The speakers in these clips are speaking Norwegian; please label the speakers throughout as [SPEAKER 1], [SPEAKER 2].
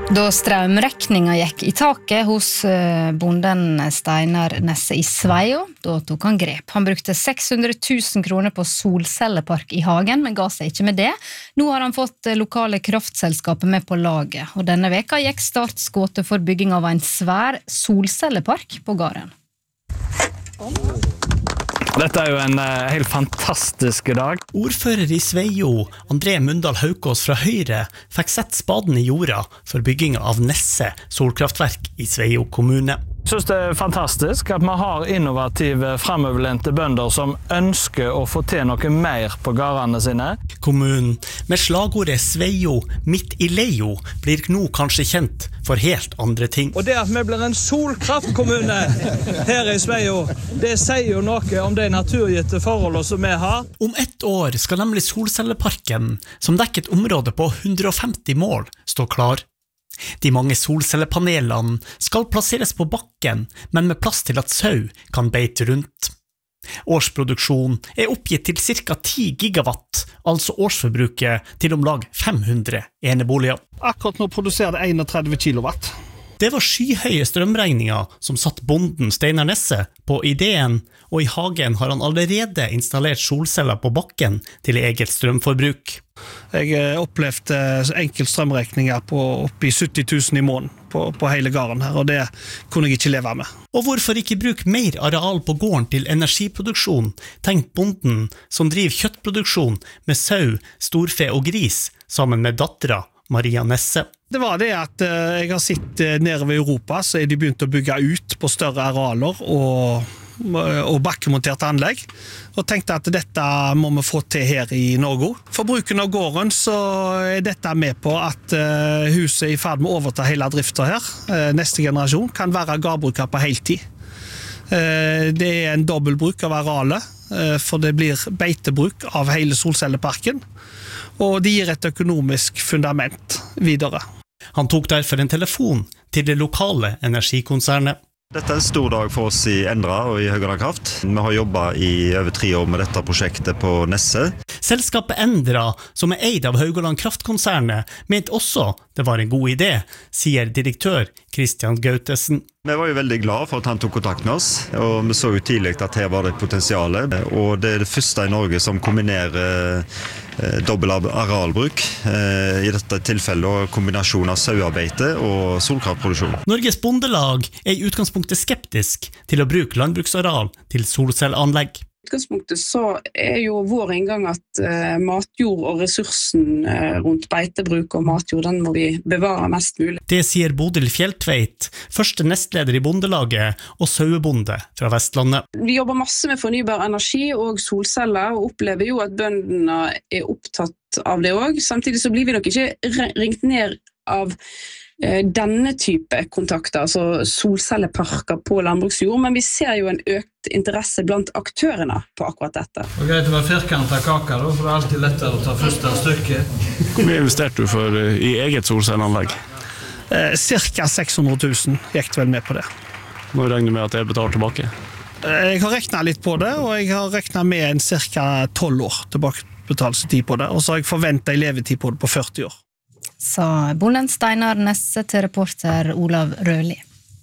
[SPEAKER 1] Da strømrekninga gikk I taket hos bonden Steinar Nesse I Sveio, da tok han grep. Han brukte 600 000 kroner på solcellepark I hagen, men ga seg ikke med det. Nå har han fått lokale kraftselskapet med på laget, og denne veka gikk startskuddet for bygging av en svær solcellepark på gården.
[SPEAKER 2] Dette jo en helt fantastisk dag.
[SPEAKER 3] Ordfører I Sveio, André Mundal Haukås fra Høyre, fikk sett spaden I jorda for byggingen av Nesse solkraftverk I Sveio kommune.
[SPEAKER 2] Jeg synes det fantastisk at man har innovative, fremoverlente bønder som ønsker å få til noe mer på gårdene sine.
[SPEAKER 3] Kommunen, med slagordet Sveio midt I leio, blir nå kanskje kjent for helt andre ting.
[SPEAKER 4] Og det at vi blir en solkraftkommune her I Sveio, det sier jo noe om de naturgitte forholdene som vi har.
[SPEAKER 3] Om ett år skal nemlig solcelleparken, som dekker et område på 150 mål, stå klar. De mange solcellepanelene skal plasseres på bakken, men med plass til at sau kan beite rundt. Årsproduksjon oppgitt til ca. 10 gigawatt, altså årsforbruket til om lag 500 eneboliger.
[SPEAKER 5] Akkurat nå produserer det 31 kilowatt.
[SPEAKER 3] Det var skyhøye strømregninger som satt bonden Steinar Nesse på ideen, og I hagen har han allerede installert solceller på bakken til eget strømforbruk.
[SPEAKER 5] Jeg opplevde enkelt strømregninger på oppi 70 000 I måneden på hele gården her, og det kunne jeg ikke leve med.
[SPEAKER 3] Og hvorfor ikke bruke mer areal på gården til energiproduksjon, tenkte bonden som driver kjøttproduksjon med sau, storfe og gris, sammen med dattera Maria Nesse.
[SPEAKER 5] Det var det at jeg har sett nede ved Europa, så de begynt å bygge ut på større arealer og bakkemonterte anlegg, og tenkte at dette må vi få til her I Norge. For bruken av gården så dette med på at huset I ferd med å overta hele driften her. Neste generasjon kan være gårdbruker på heltid. Det en dobbeltbruk av arealet, for det blir beitebruk av hele solcelleparken, og det gir et økonomisk fundament videre.
[SPEAKER 3] Han tok derfor en telefon til det lokale energikonsernet.
[SPEAKER 6] Dette en stor dag for oss I Endra og I Haugaland Kraft. Vi har jobbet I over 3 år med dette prosjektet på Nesse.
[SPEAKER 3] Selskapet Endra, som eid av Haugaland Kraftkonsernet, mente også det var en god idé, sier direktør Christian Gautesen.
[SPEAKER 6] Vi var jo veldig glad for at han tok kontakt med oss, og vi så jo tidlig at her var det et potensiale, og det det første I Norge som kombinerer dobbel arealbruk, I dette tilfellet kombinasjon av sauearbeide og solkraftproduksjon.
[SPEAKER 3] Norges Bondelag I utgangspunktet skeptisk til å bruke landbruksareal til solcelleanlegg.
[SPEAKER 7] I utgangspunktet så jo vår inngang at matjord og ressursen rundt beitebruk og matjord, den må vi bevare mest mulig.
[SPEAKER 3] Det sier Bodil Fjelltveit, første nestleder I Bondelaget og sauebonde fra Vestlandet.
[SPEAKER 7] Vi jobber masse med fornybar energi og solceller, og opplever jo at bøndene opptatt av det også. Samtidig så blir vi nok ikke ringt ned av denne type kontakter, altså solcelleparker på landbruksjord, men vi ser jo en økt interesse blant aktørene på akkurat dette.
[SPEAKER 2] Det greit å være firkantet kaka, da, for det alltid lettere å ta første stykke.
[SPEAKER 8] Hvor mye investerte du for I eget solcelleanlegg?
[SPEAKER 5] Cirka 600 000 gikk vel med på det.
[SPEAKER 8] Nå regner du med at det betalt tilbake?
[SPEAKER 5] Jeg har regnet litt på det, og jeg har regnet med en cirka 12 år tilbakebetalelsetid på det, og så har jeg forventet en levetid på det på 40 år.
[SPEAKER 1] Sa bonden Steinar Nesse til reporter Olav Røli.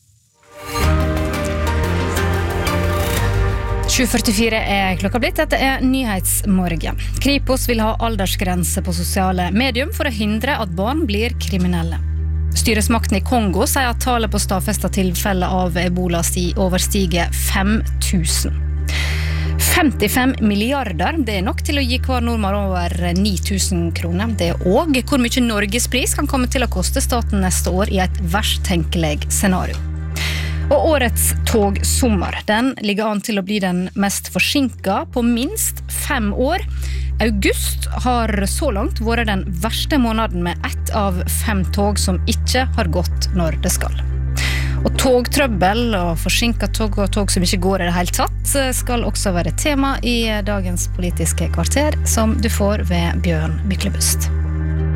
[SPEAKER 1] 7:44 klokka blitt, dette Nyhetsmorgen. Kripos vil ha aldersgrense på sosiale medium for å hindre at barn blir kriminelle. Styresmakten I Kongo sier at tallet på stadfestet tilfelle av Ebola overstiger 5000. 55 milliarder, det nok til å gi hver nordmann over 9000 kroner. Det også hvor mye Norgespris kan komme til å koste staten neste år I et verst tenkelig scenario. Og årets togsommer, den ligger an til å bli den mest forsinket på minst 5 år. August har så langt vært den verste måneden med 1 av 5 tog som ikke har gått når det skal. Og togtrøbbel og forsinket tog og tog som ikke går I det hele tatt skal også være tema I dagens politiske kvarter, som du får ved Bjørn Myklebust.